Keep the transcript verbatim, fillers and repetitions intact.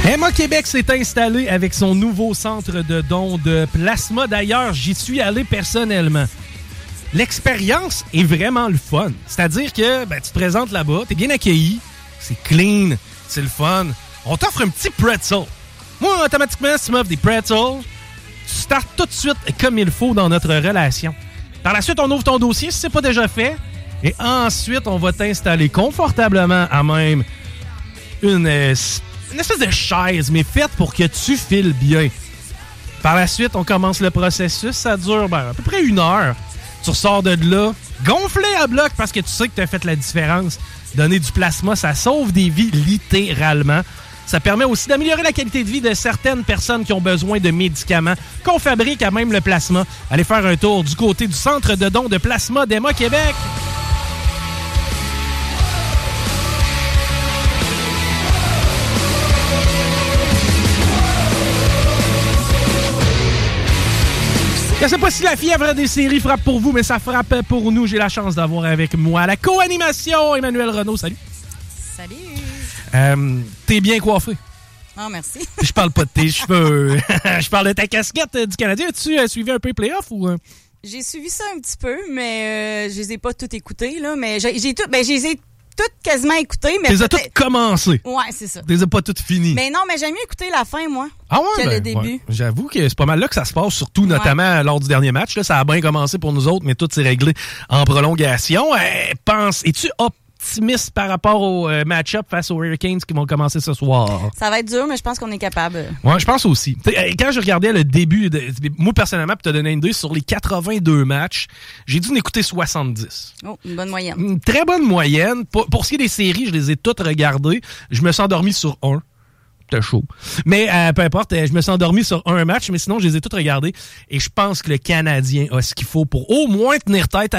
Emma Québec s'est installé avec son nouveau centre de dons de plasma. D'ailleurs, j'y suis allé personnellement. L'expérience est vraiment le fun. C'est-à-dire que ben, tu te présentes là-bas, t'es bien accueilli, c'est clean, c'est le fun. On t'offre un petit pretzel. Moi, automatiquement, si tu m'offres des pretzels, tu startes tout de suite comme il faut dans notre relation. Par la suite, on ouvre ton dossier si c'est pas déjà fait. Et ensuite, on va t'installer confortablement à même une... Euh, Une espèce de chaise, mais faite pour que tu files bien. Par la suite, on commence le processus. Ça dure ben, à peu près une heure. Tu ressors de là, gonflé à bloc parce que tu sais que tu as fait la différence. Donner du plasma, ça sauve des vies littéralement. Ça permet aussi d'améliorer la qualité de vie de certaines personnes qui ont besoin de médicaments qu'on fabrique à même le plasma. Allez faire un tour du côté du centre de dons de plasma d'Emma Québec. Je ne sais pas si la fièvre des séries frappe pour vous, mais ça frappe pour nous. J'ai la chance d'avoir avec moi la co-animation Emmanuel Renaud. Salut. Salut. Euh, t'es bien coiffé. Oh, merci. Je parle pas de tes cheveux. Je parle de ta casquette du Canadien. As-tu euh, suivi un peu les playoffs ou... Euh? J'ai suivi ça un petit peu, mais euh, je les ai pas toutes écoutées, là. Mais j'ai, j'ai tout, ben, je les ai toutes quasiment écoutées. Mais tu les as toutes commencées. Ouais, c'est ça. Tu les as pas toutes finies. Mais non, mais j'aime mieux écouter la fin, moi. Ah ouais, que ben, le début. Ouais. J'avoue que c'est pas mal là que ça se passe, surtout notamment ouais. lors du dernier match. Là, ça a bien commencé pour nous autres, mais tout s'est réglé en prolongation. Euh, pense, es-tu optimiste par rapport au euh, match-up face aux Hurricanes qui vont commencer ce soir? Ça va être dur, mais je pense qu'on est capable. Ouais, je pense aussi. T'sais, quand je regardais le début, de, moi personnellement, pour te donner une idée, sur les quatre-vingt-deux matchs, j'ai dû en écouter soixante-dix. Oh, une bonne moyenne. Une très bonne moyenne. Pour, pour ce qui est des séries, je les ai toutes regardées. Je me suis endormi sur un. C'était chaud. Mais euh, peu importe, je me suis endormi sur un match, mais sinon, je les ai toutes regardées. Et je pense que le Canadien a ce qu'il faut pour au moins tenir tête à